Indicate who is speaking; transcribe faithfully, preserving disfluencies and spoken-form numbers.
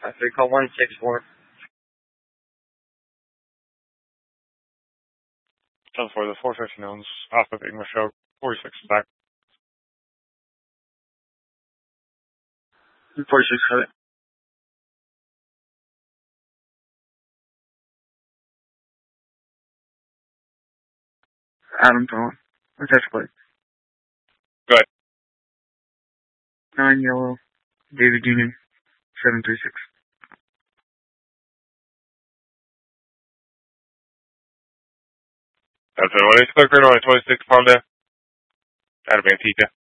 Speaker 1: I three call one six four.
Speaker 2: ten four, the four fifty nouns, Alpha English Show, forty-six back.
Speaker 1: forty-six, got it. Adam Thorne. Attach plate.
Speaker 2: Go ahead.
Speaker 1: nine yellow. David Union. seven three six.
Speaker 2: That's it. What is the twenty-six Honda? Out of Antigua.